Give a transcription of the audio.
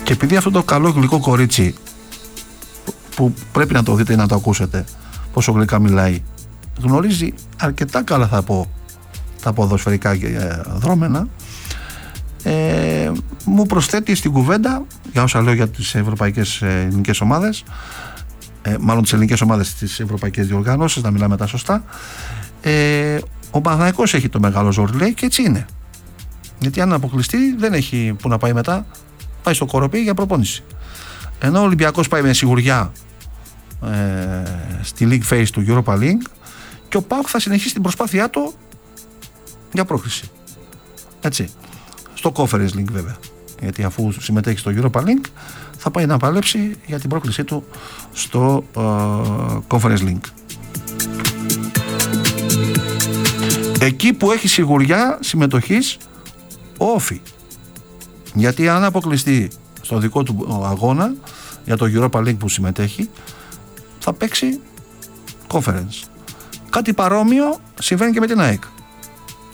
Και επειδή αυτό το καλό γλυκό κορίτσι, που πρέπει να το δείτε ή να το ακούσετε, πόσο γλυκά μιλάει, γνωρίζει αρκετά καλά, θα πω, τα ποδοσφαιρικά δρόμενα, μου προσθέτει στην κουβέντα, για όσα λέω για τις ευρωπαϊκές ελληνικές ομάδες, μάλλον τις ελληνικές ομάδες στις ευρωπαϊκές διοργανώσεις, να μιλάμε τα σωστά, ο Παναθηναϊκός έχει το μεγάλο ζόρι, λέει, και έτσι είναι. Γιατί αν αποκλειστεί δεν έχει που να πάει μετά, πάει στο Κοροπή για προπόνηση. Ενώ ο Ολυμπιακός πάει με σιγουριά στη League Phase του Europa League, και ο ΠΑΟΚ θα συνεχίσει την προσπάθειά του για πρόκριση. Έτσι. Στο Conference League βέβαια. Γιατί αφού συμμετέχει στο Europa League, θα πάει να παλέψει για την πρόκλησή του στο Conference League. Εκεί που έχει σιγουριά συμμετοχής ο Όφι. Γιατί αν αποκλειστεί στο δικό του αγώνα για το Europa League που συμμετέχει, θα παίξει Conference. Κάτι παρόμοιο συμβαίνει και με την ΑΕΚ.